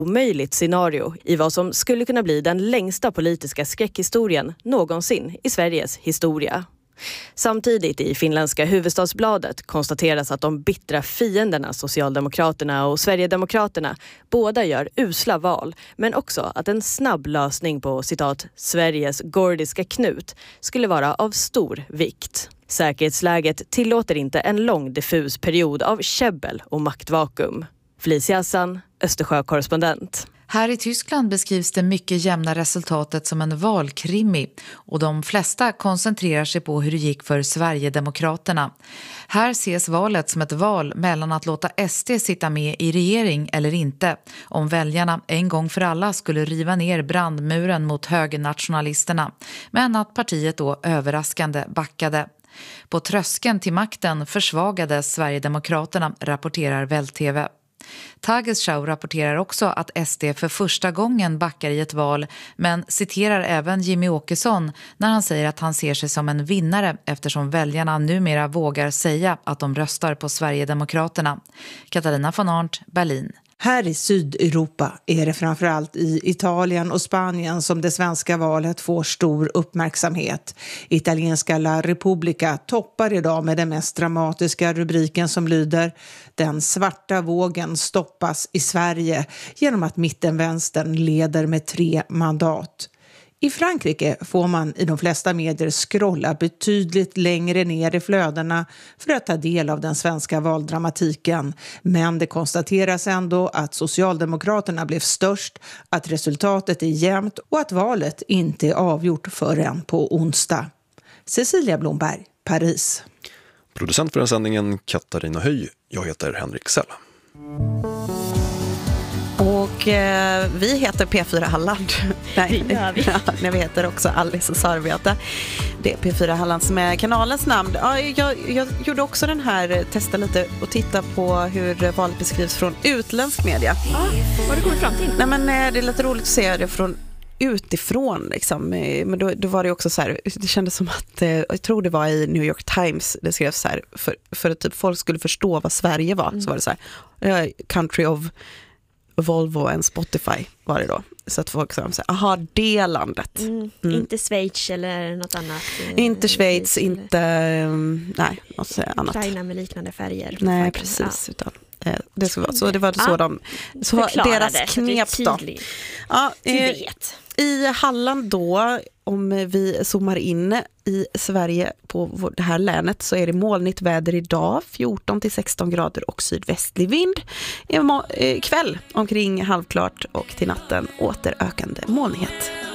omöjligt scenario i vad som skulle kunna bli den längsta politiska skräckhistorien någonsin i Sveriges historia. Samtidigt i finländska huvudstadsbladet konstateras att de bittra fienderna Socialdemokraterna och Sverigedemokraterna båda gör usla val, men också att en snabb lösning på citat Sveriges gordiska knut skulle vara av stor vikt. Säkerhetsläget tillåter inte en lång diffus period av käbbel och maktvakuum. Felicia Hassan, Östersjö-korrespondent. Här i Tyskland beskrivs det mycket jämna resultatet som en valkrimi och de flesta koncentrerar sig på hur det gick för Sverigedemokraterna. Här ses valet som ett val mellan att låta SD sitta med i regering eller inte, om väljarna en gång för alla skulle riva ner brandmuren mot högernationalisterna, men att partiet då överraskande backade. På tröskeln till makten försvagades Sverigedemokraterna, rapporterar Väl-TV. Tagesschau rapporterar också att SD för första gången backar i ett val, men citerar även Jimmy Åkesson när han säger att han ser sig som en vinnare eftersom väljarna numera vågar säga att de röstar på Sverigedemokraterna. Katarina von Arndt, Berlin. Här i Sydeuropa är det framförallt i Italien och Spanien som det svenska valet får stor uppmärksamhet. Italienska La Repubblica toppar idag med den mest dramatiska rubriken som lyder "Den svarta vågen stoppas i Sverige" genom att mittenvänstern leder med 3 mandat. I Frankrike får man i de flesta medier scrolla betydligt längre ner i flödena för att ta del av den svenska valdramatiken. Men det konstateras ändå att Socialdemokraterna blev störst, att resultatet är jämnt och att valet inte är avgjort förrän på onsdag. Cecilia Blomberg, Paris. Producent för den sändningen Katarina Höj. Jag heter Henrik Sell. Och vi heter P4 Halland. Nej, det gör vi. Ja, vi heter också Alice och Sarveta. Det är P4 Halland som är kanalens namn. Ja, jag gjorde också den här, testa lite och titta på hur valet beskrivs från utländsk media. Ja, vad har du kommit fram till? Nej, men det är lite roligt att se det från utifrån liksom. Men då var det också så här, det kändes som att jag tror det var i New York Times det skrevs så här, för att typ folk skulle förstå vad Sverige var, så var det så här, country of Volvo and Spotify var det då. Så att folk sa så här, aha, det landet. Inte Schweiz eller något annat. Inte Schweiz, inte nej, något annat. Ukraina med liknande färger. Nej, precis. Ja. Utan, det ska vara så. Det var så så deras knep då. Ja, i Halland då, om vi zoomar in i Sverige på det här länet, så är det molnigt väder idag, 14-16 grader och sydvästlig vind. Kväll omkring halvklart och till natten återökande molnighet.